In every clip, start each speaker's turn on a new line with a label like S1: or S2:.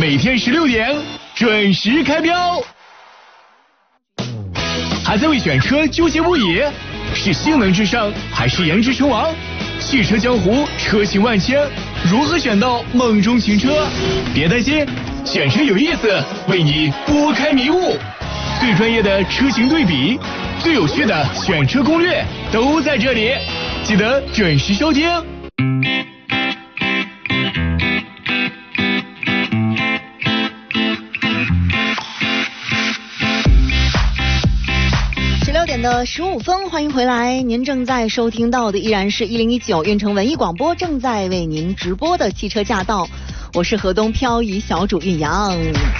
S1: 每天16点准时开标。还在为选车纠结不已？是性能至上还是颜值称王？汽车江湖车型万千，如何选到梦中情车？别担心，选车有意思，为你拨开迷雾。最专业的车型对比，最有趣的选车攻略都在这里，记得准时收听。
S2: 16点的15分，欢迎回来。您正在收听到的依然是1019运城文艺广播正在为您直播的汽车驾到，我是河东漂移小主运阳。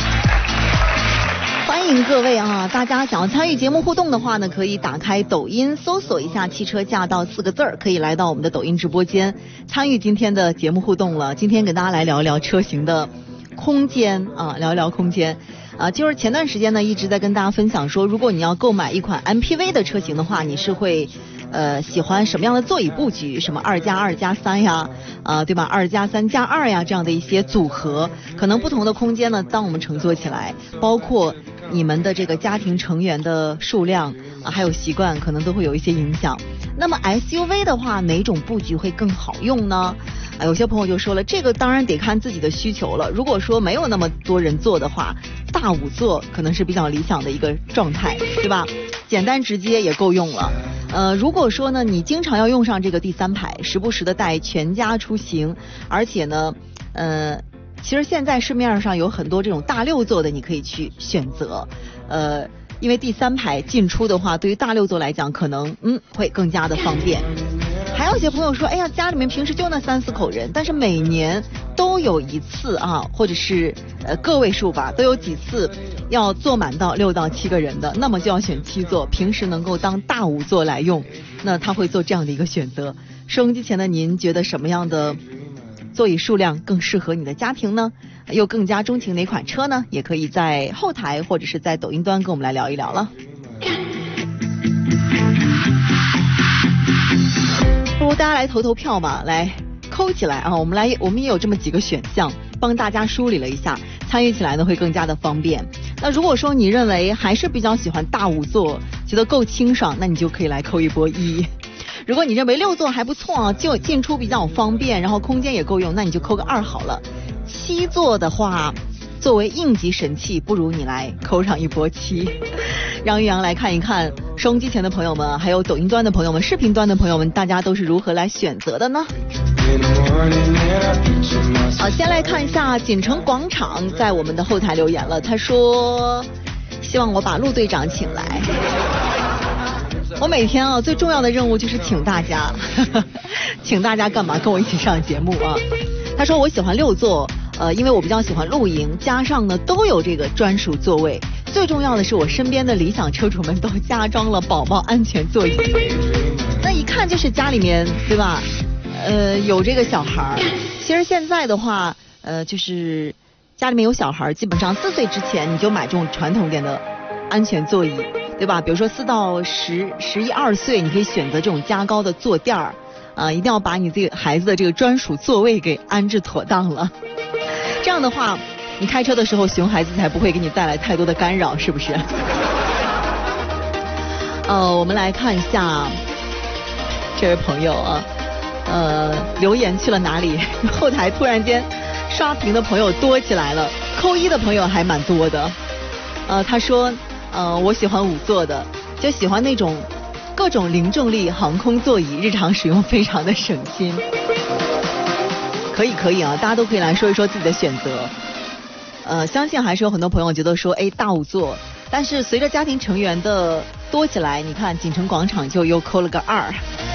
S2: 欢迎各位啊！大家想要参与节目互动的话呢，可以打开抖音搜索一下汽车驾到4个字儿，可以来到我们的抖音直播间参与今天的节目互动了。今天跟大家来聊一聊车型的空间啊，聊一聊空间。就是前段时间呢一直在跟大家分享说，如果你要购买一款 MPV 的车型的话，你是会喜欢什么样的座椅布局，什么2+2+3呀，对吧，2+3+2呀，这样的一些组合，可能不同的空间呢，当我们乘坐起来，包括你们的这个家庭成员的数量还有习惯，可能都会有一些影响。那么 SUV 的话，哪种布局会更好用呢？有些朋友就说了，这个当然得看自己的需求了。如果说没有那么多人坐的话，大5座可能是比较理想的一个状态，对吧？简单直接也够用了。如果说呢，你经常要用上这个第3排，时不时的带全家出行，而且呢，其实现在市面上有很多这种大6座的，你可以去选择。因为第3排进出的话，对于大6座来讲，可能会更加的方便。还有一些朋友说，哎呀，家里面平时就那3-4口人，但是每年都有一次啊，或者是个位数吧，都有几次要坐满到6到7个人的，那么就要选7座，平时能够当大5座来用，那他会做这样的一个选择。收音机前的您觉得什么样的座椅数量更适合你的家庭呢？又更加钟情哪款车呢？也可以在后台或者是在抖音端跟我们来聊一聊了。不如大家来投票吧，来扣起来啊！我们也有这么几个选项，帮大家梳理了一下，参与起来呢会更加的方便。那如果说你认为还是比较喜欢大5座，觉得够清爽，那你就可以来扣一波1。如果你认为6座还不错啊，就进出比较方便，然后空间也够用，那你就扣个2好了。7座的话，作为应急神器，不如你来扣上一波7。让玉阳来看一看收音机前的朋友们，还有抖音端的朋友们、视频端的朋友们，大家都是如何来选择的呢？好，先来看一下锦城广场在我们的后台留言了，他说希望我把陆队长请来。我每天啊最重要的任务就是请大家请大家干嘛？跟我一起上节目啊。他说我喜欢6座，因为我比较喜欢露营，加上呢都有这个专属座位，最重要的是我身边的理想车主们都加装了宝宝安全座椅，那一看就是家里面对吧，有这个小孩。其实现在的话就是家里面有小孩，基本上4岁之前你就买这种传统点的安全座椅，对吧？比如说4到11、12岁，你可以选择这种加高的坐垫儿，一定要把你这个孩子的这个专属座位给安置妥当了。这样的话，你开车的时候，熊孩子才不会给你带来太多的干扰，是不是？我们来看一下这位朋友啊，留言去了哪里？后台突然间刷屏的朋友多起来了，扣1的朋友还蛮多的。他说，我喜欢5座的，就喜欢那种各种零重力航空座椅，日常使用非常的省心。可以啊，大家都可以来说一说自己的选择。相信还是有很多朋友觉得说，大5座，但是随着家庭成员的多起来，你看锦城广场就又扣了个2。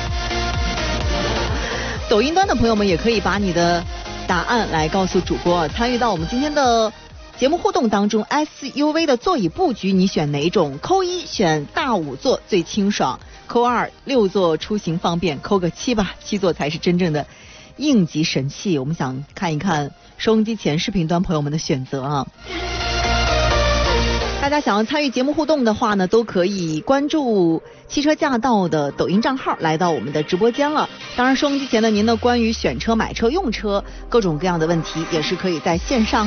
S2: 抖音端的朋友们也可以把你的答案来告诉主播，参与到我们今天的节目互动当中。 SUV 的座椅布局你选哪种？扣1选大5座最清爽，扣2 6座出行方便，扣个7吧，7座才是真正的应急神器。我们想看一看收音机前视频端朋友们的选择啊。大家想要参与节目互动的话呢，都可以关注汽车驾到的抖音账号，来到我们的直播间了。当然收音机前的您呢，关于选车、买车、用车各种各样的问题，也是可以在线上